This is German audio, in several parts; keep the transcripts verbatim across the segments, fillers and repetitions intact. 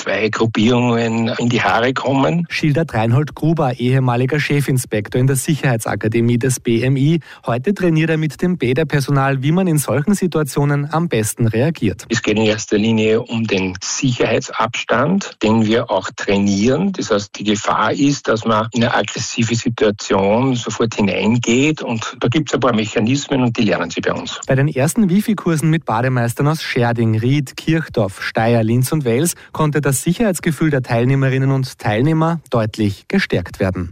zwei Gruppierungen in die Haare kommen. Schildert Reinhold Gruber, ehemaliger Chefinspektor in der Sicherheitsakademie des B M I. Heute trainiert er mit dem Bäderpersonal, wie man in solchen Situationen am besten reagiert. Es geht in erster Linie um den Sicherheitsabstand, den wir auch trainieren. Das heißt, die Gefahr ist, dass man in eine aggressive Situation sofort hineingeht, und da gibt es ein paar Mechanismen und die lernen sie bei uns. Bei den ersten Wifi-Kursen mit Bademeistern aus Scherding, Ried, Kirchdorf, Steyr, Linz und Wels konnte das Sicherheitsgefühl der Teilnehmerinnen und Teilnehmer deutlich gestärkt werden.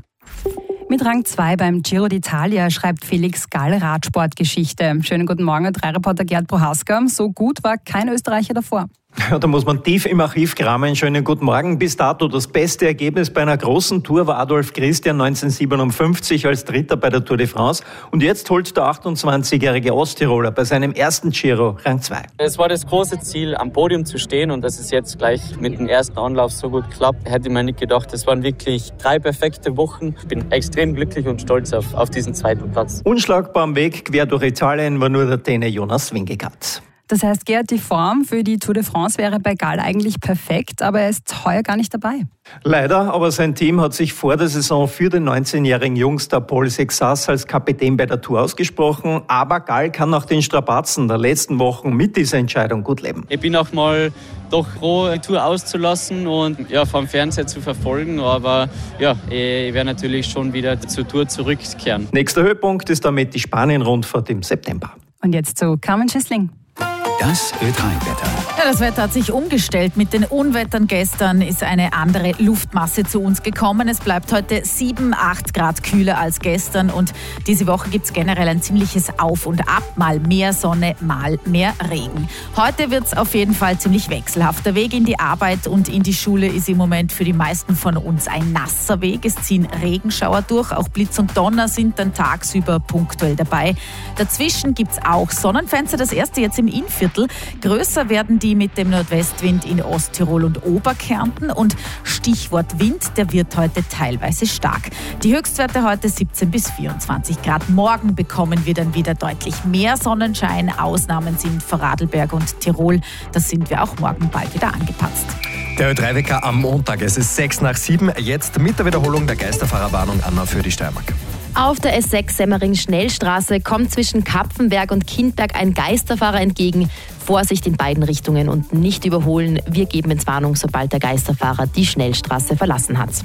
Mit Rang zwei beim Giro d'Italia schreibt Felix Gall Radsportgeschichte. Schönen guten Morgen, Drei-Reporter Gerd Prohaska. So gut war kein Österreicher davor. Ja, da muss man tief im Archiv kramen. Schönen guten Morgen. Bis dato das beste Ergebnis bei einer großen Tour war Adolf Christian neunzehnhundertsiebenundfünfzig als Dritter bei der Tour de France. Und jetzt holt der achtundzwanzigjährige Osttiroler bei seinem ersten Giro Rang zwei. Es war das große Ziel, am Podium zu stehen, und dass es jetzt gleich mit dem ersten Anlauf so gut klappt, hätte ich mir nicht gedacht. Es waren wirklich drei perfekte Wochen. Ich bin extrem glücklich und stolz auf, auf diesen zweiten Platz. Unschlagbar am Weg quer durch Italien war nur der Däne Jonas Vingegaard. Das heißt, Gerd, die Form für die Tour de France wäre bei Gall eigentlich perfekt, aber er ist heuer gar nicht dabei. Leider, aber sein Team hat sich vor der Saison für den neunzehnjährigen Jungstar Paul Sexas als Kapitän bei der Tour ausgesprochen. Aber Gall kann nach den Strapazen der letzten Wochen mit dieser Entscheidung gut leben. Ich bin auch mal doch froh, die Tour auszulassen und ja, vom Fernseher zu verfolgen. Aber ja, ich werde natürlich schon wieder zur Tour zurückkehren. Nächster Höhepunkt ist damit die Spanien-Rundfahrt im September. Und jetzt zu Carmen Schissling. Das Ö drei Wetter. Ja, das Wetter hat sich umgestellt. Mit den Unwettern gestern ist eine andere Luftmasse zu uns gekommen. Es bleibt heute sieben, acht Grad kühler als gestern. Und diese Woche gibt es generell ein ziemliches Auf und Ab. Mal mehr Sonne, mal mehr Regen. Heute wird es auf jeden Fall ziemlich wechselhaft. Der Weg in die Arbeit und in die Schule ist im Moment für die meisten von uns ein nasser Weg. Es ziehen Regenschauer durch. Auch Blitz und Donner sind dann tagsüber punktuell dabei. Dazwischen gibt es auch Sonnenfenster. Das erste jetzt im Innviertel. Größer werden die mit dem Nordwestwind in Osttirol und Oberkärnten, und Stichwort Wind, der wird heute teilweise stark. Die Höchstwerte heute siebzehn bis vierundzwanzig Grad. Morgen bekommen wir dann wieder deutlich mehr Sonnenschein. Ausnahmen sind Vorarlberg und Tirol. Das sind wir auch morgen bald wieder angepasst. Der Ö drei Wecker am Montag. Es ist sechs nach sieben. Jetzt mit der Wiederholung der Geisterfahrerwarnung, Anna, für die Steiermark. Auf der S sechs Semmering-Schnellstraße kommt zwischen Kapfenberg und Kindberg ein Geisterfahrer entgegen. Vorsicht in beiden Richtungen und nicht überholen. Wir geben Entwarnung, sobald der Geisterfahrer die Schnellstraße verlassen hat.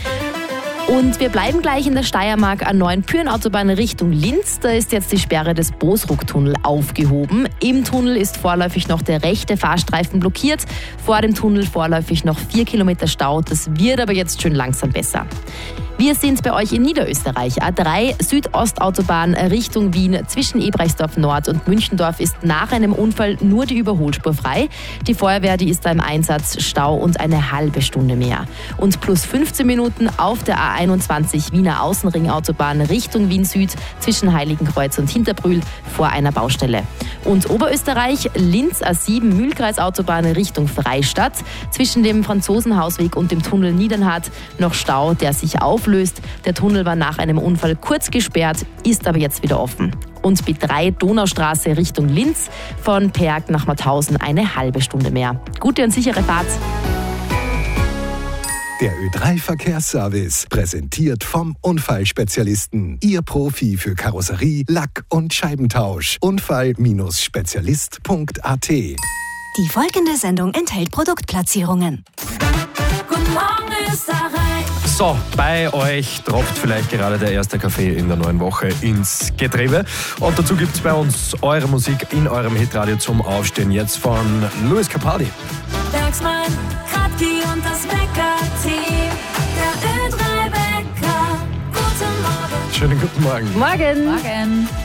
Und wir bleiben gleich in der Steiermark an neuen Pyrenautobahn Richtung Linz. Da ist jetzt die Sperre des Bosruck-Tunnel aufgehoben. Im Tunnel ist vorläufig noch der rechte Fahrstreifen blockiert. Vor dem Tunnel vorläufig noch vier Kilometer Stau. Das wird aber jetzt schön langsam besser. Wir sind bei euch in Niederösterreich. A drei Südostautobahn Richtung Wien zwischen Ebrechtsdorf Nord und Münchendorf ist nach einem Unfall nur die Überholspur frei. Die Feuerwehr, die ist da im Einsatz, Stau und eine halbe Stunde mehr. Und plus fünfzehn Minuten auf der A einundzwanzig Wiener Außenringautobahn Richtung Wien Süd zwischen Heiligenkreuz und Hinterbrühl vor einer Baustelle. Und Oberösterreich, Linz A sieben Mühlkreisautobahn Richtung Freistadt zwischen dem Franzosenhausweg und dem Tunnel Niedernhardt noch Stau, der sich auflöst. Der Tunnel war nach einem Unfall kurz gesperrt, ist aber jetzt wieder offen. Und B drei Donaustraße Richtung Linz von Perg nach Mauthausen eine halbe Stunde mehr. Gute und sichere Fahrt. Der Ö drei Verkehrsservice, präsentiert vom Unfallspezialisten. Ihr Profi für Karosserie, Lack und Scheibentausch. Unfall Spezialist Punkt a t. Die folgende Sendung enthält Produktplatzierungen. Guten Morgen, Österreich. So, bei euch tropft vielleicht gerade der erste Kaffee in der neuen Woche ins Getriebe. Und dazu gibt es bei uns eure Musik in eurem Hitradio zum Aufstehen. Jetzt von Luis Capaldi. Bergsmann, Kratki und das Wecker-Team. Der Ö drei Wecker. Guten Morgen. Schönen guten Morgen. Morgen. Morgen.